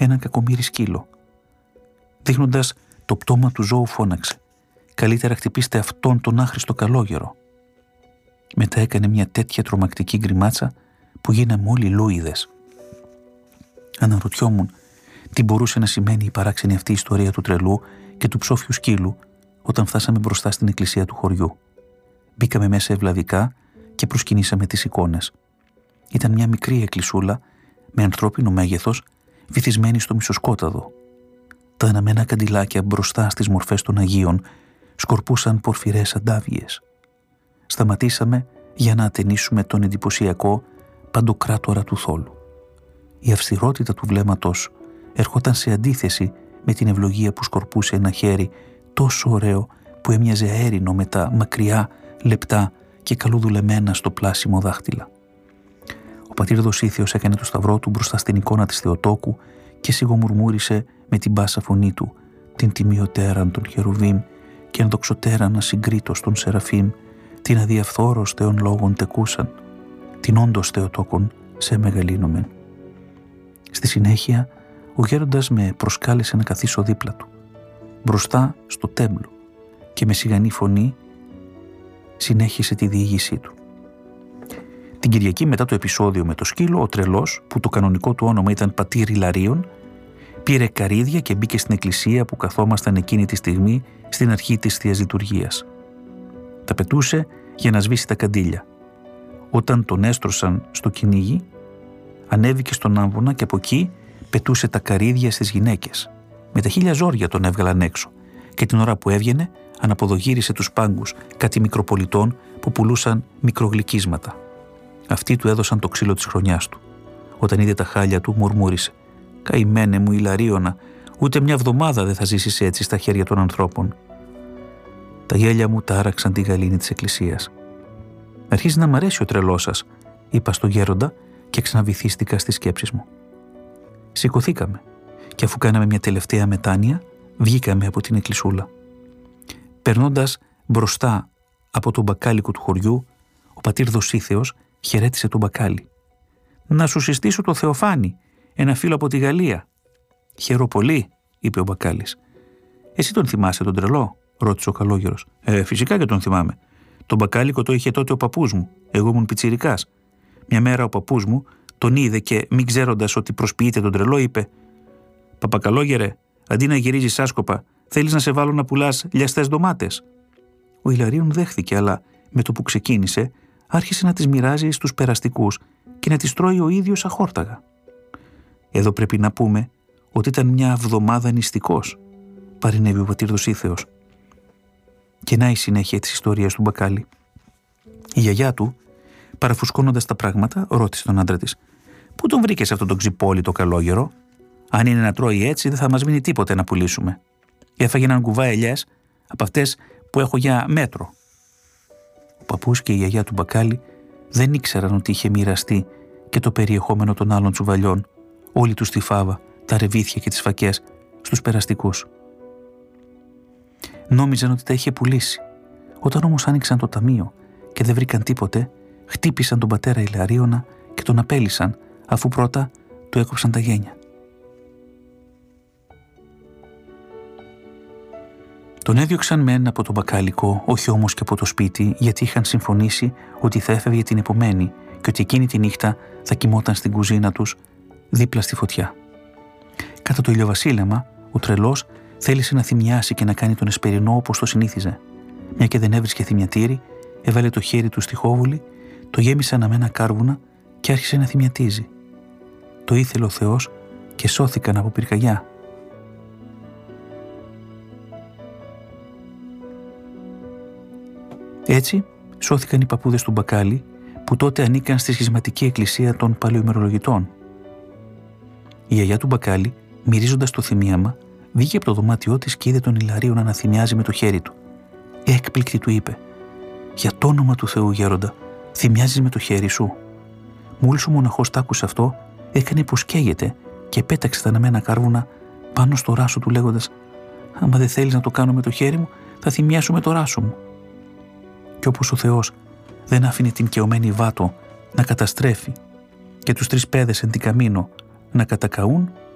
έναν κακομοίρη σκύλο. Δείχνοντας το πτώμα του ζώου φώναξε «Καλύτερα χτυπήστε αυτόν τον άχρηστο καλόγερο». Μετά έκανε μια τέτοια τρομακτική γκριμάτσα που γίναμε όλοι λούιδες. Αναρωτιόμουν τι μπορούσε να σημαίνει η παράξενη αυτή ιστορία του τρελού και του ψόφιου σκύλου όταν φτάσαμε μπροστά στην εκκλησία του χωριού. Μπήκαμε μέσα ευλαβικά και προσκυνήσαμε τις εικόνες. Ήταν μια μικρή εκκλησούλα με ανθρώπινο μέγεθος, βυθισμένη στο μισοσκόταδο. Τα αναμένα καντιλάκια μπροστά στις μορφές των Αγίων σκορπούσαν πορφυρές αντάβιες. Σταματήσαμε για να ατενίσουμε τον εντυπωσιακό παντοκράτορα του θόλου. Η αυστηρότητα του βλέμματος ερχόταν σε αντίθεση με την ευλογία που σκορπούσε ένα χέρι τόσο ωραίο που έμοιαζε αέρινο με τα μακριά, λεπτά και καλοδουλεμένα στο πλάσιμο δάχτυλα. Ο πατήρ Δοσίθεος έκανε το σταυρό του μπροστά στην εικόνα της Θεοτόκου και σιγομουρμούρισε με την μπάσα φωνή του την τιμιωτέραν των Χερουβίμ και ενδοξωτέραν ασυγκρίτως των Σεραφείμ, την αδιαφθόρος θεών λόγων τεκούσαν, την όντως Θεοτόκον σε μεγαλύνομεν. Στη συνέχεια, ο γέροντας με προσκάλεσε να καθίσω δίπλα του, μπροστά στο τέμπλο, και με σιγανή φωνή συνέχισε τη διήγησή του. Την Κυριακή μετά το επεισόδιο με το σκύλο, ο τρελός, που το κανονικό του όνομα ήταν πατήρ Ιλαρίων, πήρε καρύδια και μπήκε στην εκκλησία που καθόμασταν εκείνη τη στιγμή στην αρχή της Θείας Λειτουργίας. Τα πετούσε για να σβήσει τα καντήλια. Όταν τον έστρωσαν στο κυνήγι, ανέβηκε στον άμβονα και από εκεί πετούσε τα καρύδια στις γυναίκες. Με τα 1000 ζόρια τον έβγαλαν έξω και την ώρα που έβγαινε αναποδογύρισε τους πάγκους κάτι μικροπολιτών που πουλούσαν μικρογλυκίσματα. Αυτοί του έδωσαν το ξύλο της χρονιάς του. Όταν είδε τα χάλια του, μουρμούρισε «Καημένε μου Ιλαρίωνα, ούτε μια εβδομάδα δεν θα ζήσεις έτσι στα χέρια των ανθρώπων». Τα γέλια μου τάραξαν τη γαλήνη της εκκλησίας. «Αρχίζει να μ' αρέσει ο τρελός σας», είπα στον γέροντα και ξαναβυθίστηκα στις σκέψεις μου. Σηκωθήκαμε και αφού κάναμε μια τελευταία μετάνοια, βγήκαμε από την εκκλησούλα. Περνώντας μπροστά από τον μπακάλικο του χωριού, ο πατήρ Δοσίθεος χαιρέτησε τον μπακάλι. «Να σου συστήσω το Θεοφάνη, ένα φίλο από τη Γαλλία». «Χαίρο πολύ», είπε ο μπακάλης. «Εσύ τον θυμάσαι τον τρελό?» ρώτησε ο καλόγερος. Φυσικά και τον θυμάμαι. Τον μπακάλικο το είχε τότε ο παππούς μου. Εγώ ήμουν πιτσιρικάς. Μια μέρα ο παππούς μου τον είδε και, μην ξέροντας ότι προσποιείται τον τρελό, είπε «Παπακαλόγερε, αντί να γυρίζεις άσκοπα, θέλεις να σε βάλω να πουλάς λιαστές ντομάτες?» Ο Ιλαρίων δέχθηκε, αλλά με το που ξεκίνησε, άρχισε να τις μοιράζει στους περαστικούς και να τις τρώει ο ίδιος αχόρταγα. Εδώ πρέπει να πούμε ότι ήταν μια εβδομάδα νηστικός, παρενέβη ο πατήρ Δοσίθεος. Και να η συνέχεια της ιστορίας του μπακάλι. Η γιαγιά του, παραφουσκώνοντας τα πράγματα, ρώτησε τον άντρα της «Πού τον βρήκες αυτόν τον ξυπόλυτο καλόγερο? Αν είναι να τρώει έτσι, δεν θα μας μείνει τίποτε να πουλήσουμε. Έφαγε έναν κουβά ελιές από αυτές που έχω για μέτρο». Ο παππούς και η γιαγιά του μπακάλι δεν ήξεραν ότι είχε μοιραστεί και το περιεχόμενο των άλλων τσουβαλιών, όλη τους τη φάβα, τα ρεβίθια και τις φακές, στους περαστικούς. Νόμιζαν ότι τα είχε πουλήσει. Όταν όμως άνοιξαν το ταμείο και δεν βρήκαν τίποτε, χτύπησαν τον πατέρα Ιλαρίωνα και τον απέλυσαν, αφού πρώτα του έκοψαν τα γένια. Τον έδιωξαν μεν από το μπακάλικο, όχι όμως και από το σπίτι, γιατί είχαν συμφωνήσει ότι θα έφευγε την επομένη και ότι εκείνη τη νύχτα θα κοιμόταν στην κουζίνα τους δίπλα στη φωτιά. Κατά το ηλιοβασίλεμα, ο τρελός θέλησε να θυμιάσει και να κάνει τον εσπερινό όπως το συνήθιζε. Μια και δεν έβρισκε θυμιατήρι, έβαλε το χέρι του στη χόβουλη, το γέμισε αναμένα κάρβουνα και άρχισε να θυμιατίζει. Το ήθελε ο Θεός και σώθηκαν από πυρκαγιά. Έτσι σώθηκαν οι παππούδες του μπακάλι, που τότε ανήκαν στη σχισματική εκκλησία των παλαιοημερολογητών. Η γιαγιά του μπακάλι, μυρίζοντας το θυμίαμα, βγήκε από το δωμάτιό της και είδε τον Ιλαρίωνα να θυμιάζει με το χέρι του. Έκπληκτη του είπε «Για το όνομα του Θεού, γέροντα, θυμιάζεις με το χέρι σου?» Μόλις ο μοναχός τ' άκουσε αυτό, έκανε πως καίγεται και πέταξε τα αναμένα κάρβουνα πάνω στο ράσο του λέγοντας «Άμα δεν θέλεις να το κάνω με το χέρι μου, θα θυμιάσω με το ράσο μου». Κι όπως ο Θεός δεν άφηνε την καιωμένη βάτο να καταστρέφει και τους 3 παιδες εν την καμίνο να κατακαούν,